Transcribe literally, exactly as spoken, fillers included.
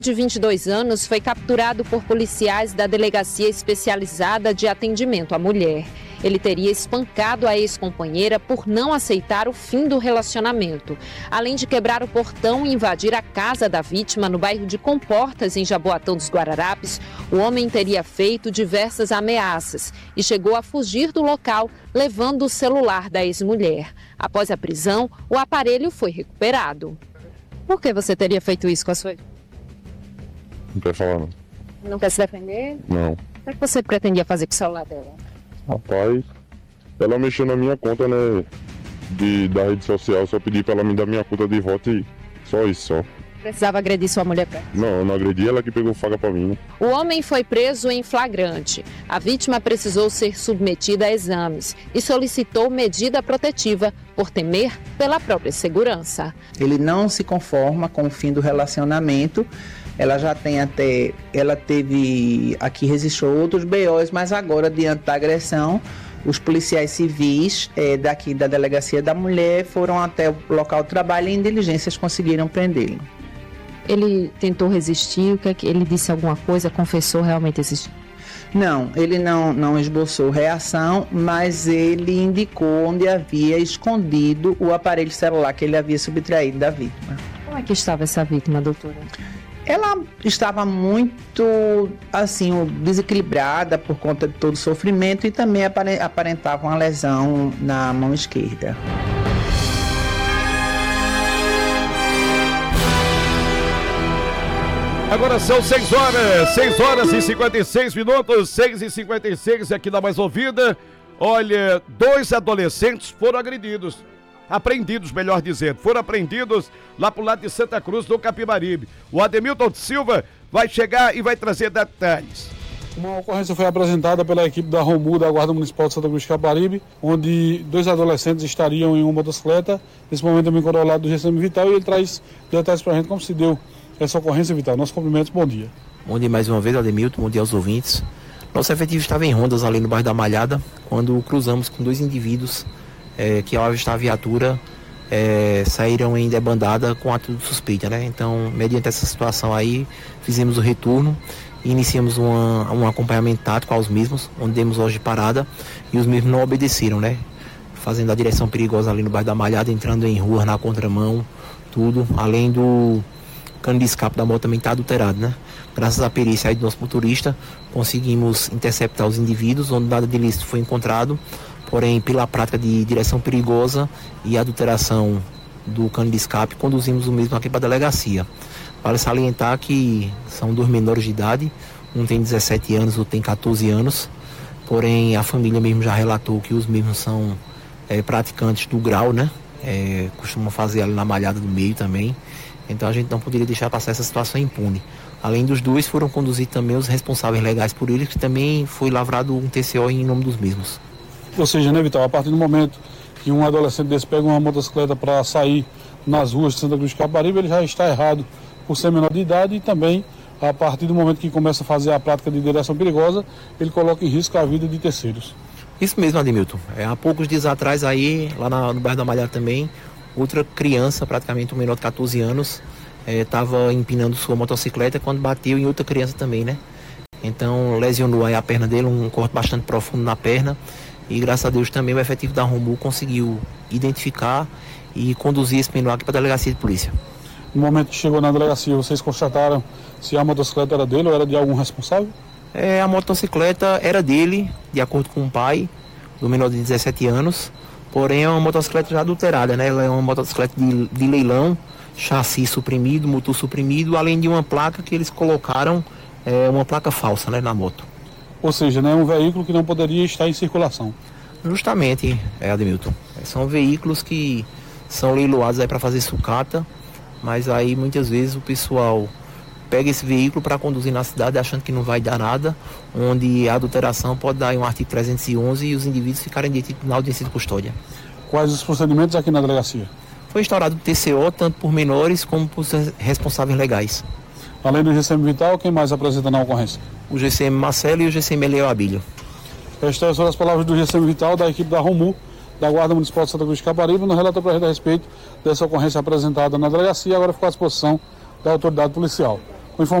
De vinte e dois anos, foi capturado por policiais da Delegacia Especializada de Atendimento à Mulher. Ele teria espancado a ex-companheira por não aceitar o fim do relacionamento. Além de quebrar o portão e invadir a casa da vítima no bairro de Comportas, em Jaboatão dos Guararapes, o homem teria feito diversas ameaças e chegou a fugir do local, levando o celular da ex-mulher. Após a prisão, o aparelho foi recuperado. Por que você teria feito isso com a sua... Não quer falar, não. Não quer se defender? Não. O que é que você pretendia fazer com o celular dela? Rapaz, ela mexeu na minha conta, né, de, da rede social, só pedi pra ela me dar minha conta de volta e só isso, só. Precisava agredir sua mulher pra... Não, eu não agredi, ela que pegou faca pra mim, né? O homem foi preso em flagrante. A vítima precisou ser submetida a exames e solicitou medida protetiva por temer pela própria segurança. Ele não se conforma com o fim do relacionamento. Ela já tem até, ela teve, aqui registrou outros B Os, mas agora, diante da agressão, os policiais civis é, daqui da Delegacia da Mulher foram até o local de trabalho e em diligências conseguiram prendê-lo. Ele tentou resistir? O que é que ele disse alguma coisa? Confessou realmente existir? Não, ele não, não esboçou reação, mas ele indicou onde havia escondido o aparelho celular que ele havia subtraído da vítima. Como é que estava essa vítima, doutora? Ela estava muito, assim, desequilibrada por conta de todo o sofrimento e também aparentava uma lesão na mão esquerda. Agora são seis horas, seis horas e cinquenta e seis minutos, seis e cinquenta e seis aqui da Mais Ouvida. Olha, dois adolescentes foram agredidos. Apreendidos, melhor dizendo, foram apreendidos lá pro lado de Santa Cruz, do Capibaribe. O Ademilton de Silva vai chegar e vai trazer detalhes. Uma ocorrência foi apresentada pela equipe da ROMU, da Guarda Municipal de Santa Cruz do Capibaribe, onde dois adolescentes estariam em uma motocicleta. Nesse momento também correu ao lado do G C M Vital e ele traz detalhes pra gente como se deu essa ocorrência, Vital. Nossos cumprimentos, bom dia. Bom dia mais uma vez, Ademilton, bom dia aos ouvintes. Nosso efetivo estava em rondas ali no bairro da Malhada, quando cruzamos com dois indivíduos É, que ao avistar a viatura é, saíram em debandada com ato de suspeita, né? Então, mediante essa situação aí, fizemos o retorno e iniciamos uma, um acompanhamento tático aos mesmos, onde demos hoje de parada e os mesmos não obedeceram, né? Fazendo a direção perigosa ali no bairro da Malhada, entrando em ruas na contramão, tudo, além do cano de escape da moto também está adulterado, né? Graças à perícia aí do nosso motorista, conseguimos interceptar os indivíduos, onde nada de ilícito foi encontrado. Porém, pela prática de direção perigosa e adulteração do cano de escape, conduzimos o mesmo aqui para a delegacia. Vale salientar que são dois menores de idade, um tem dezessete anos, outro tem catorze anos, porém a família mesmo já relatou que os mesmos são é, praticantes do grau, né? É, costumam fazer ali na Malhada do meio também, então a gente não poderia deixar passar essa situação impune. Além dos dois, foram conduzidos também os responsáveis legais por eles, que também foi lavrado um T C O em nome dos mesmos. Ou seja, né, Vital, a partir do momento que um adolescente desse pega uma motocicleta para sair nas ruas de Santa Cruz do Capibaribe, ele já está errado por ser menor de idade e também, a partir do momento que começa a fazer a prática de direção perigosa, ele coloca em risco a vida de terceiros. Isso mesmo, Ademilton. É, há poucos dias atrás aí, lá na, no bairro da Malhada também, outra criança, praticamente um menor de catorze anos, estava é, empinando sua motocicleta quando bateu em outra criança também, né? Então lesionou aí a perna dele, um corte bastante profundo na perna. E graças a Deus também o efetivo da ROMU conseguiu identificar e conduzir esse menor aqui para a delegacia de polícia. No momento que chegou na delegacia, vocês constataram se a motocicleta era dele ou era de algum responsável? É, a motocicleta era dele, de acordo com o pai, do menor de dezessete anos. Porém é uma motocicleta já adulterada, né? Ela é uma motocicleta de, de leilão, chassi suprimido, motor suprimido, além de uma placa que eles colocaram, é, uma placa falsa, né, na moto. Ou seja, né, um veículo que não poderia estar em circulação. Justamente, é, Ademilton. São veículos que são leiloados aí para fazer sucata, mas aí muitas vezes o pessoal pega esse veículo para conduzir na cidade achando que não vai dar nada, onde a adulteração pode dar em um artigo trezentos e onze e os indivíduos ficarem detidos na audiência de custódia. Quais os procedimentos aqui na delegacia? Foi instaurado o T C O tanto por menores como por responsáveis legais. Além do G C M Vital, quem mais apresenta na ocorrência? O G C M Marcelo e o G C M Leo Abílio. Estas são as palavras do G C M Vital, da equipe da ROMU, da Guarda Municipal de Santa Cruz do Capibaribe, no relato para a gente a respeito dessa ocorrência apresentada na delegacia, agora ficou à disposição da autoridade policial.